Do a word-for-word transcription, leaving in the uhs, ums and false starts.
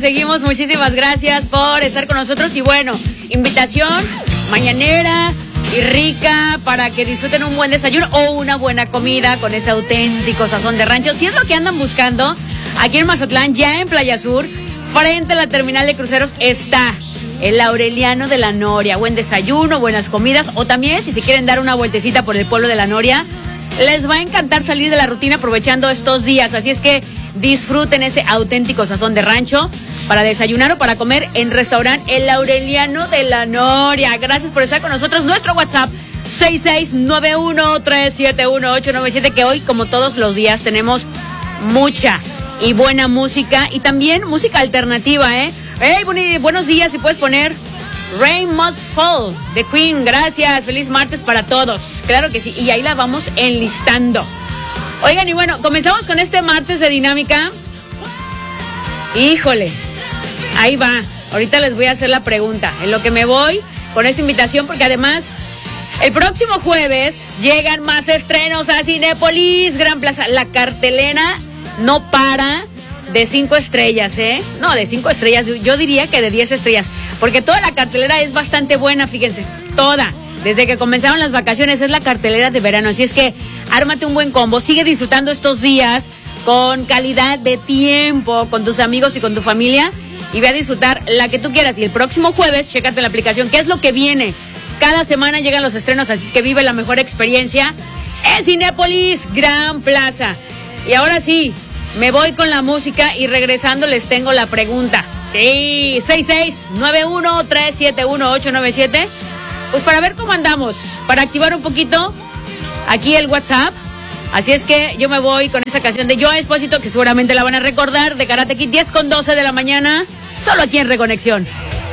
seguimos. Muchísimas gracias por estar con nosotros. Y bueno, invitación mañanera y rica para que disfruten un buen desayuno o una buena comida con ese auténtico sazón de rancho. Si es lo que andan buscando, aquí en Mazatlán, ya en Playa Sur, frente a la terminal de cruceros, está el Aureliano de la Noria. Buen desayuno, buenas comidas, o también si se quieren dar una vueltecita por el pueblo de la Noria, les va a encantar salir de la rutina aprovechando estos días. Así es que disfruten ese auténtico sazón de rancho para desayunar o para comer en restaurante El Aureliano de la Noria. Gracias por estar con nosotros. Nuestro WhatsApp seis seis nueve uno tres siete uno ocho nueve siete, que hoy, como todos los días, tenemos mucha y buena música y también música alternativa, ¿eh? Hey, buen, buenos días, si puedes poner Rain Must Fall de Queen. Gracias, feliz martes para todos. Claro que sí, y ahí la vamos enlistando. Oigan, y bueno, comenzamos con este martes de dinámica. Híjole, ahí va. Ahorita les voy a hacer la pregunta, en lo que me voy con esta invitación, porque además el próximo jueves llegan más estrenos a Cinépolis Gran Plaza. La cartelera no para de cinco estrellas, ¿eh? No, de cinco estrellas, yo diría que de diez estrellas, porque toda la cartelera es bastante buena, fíjense, toda. Desde que comenzaron las vacaciones es la cartelera de verano, así es que ármate un buen combo, sigue disfrutando estos días con calidad de tiempo, con tus amigos y con tu familia, y ve a disfrutar la que tú quieras. Y el próximo jueves, chécate la aplicación, ¿qué es lo que viene? Cada semana llegan los estrenos, así es que vive la mejor experiencia en Cinépolis Gran Plaza. Y ahora sí, me voy con la música y regresando les tengo la pregunta. Sí, seis seis nueve uno tres siete uno ocho nueve siete. Pues para ver cómo andamos, para activar un poquito aquí el WhatsApp. Así es que yo me voy con esa canción de Joe Espósito, que seguramente la van a recordar, de Karate Kid, diez con doce de la mañana, solo aquí en Reconexión.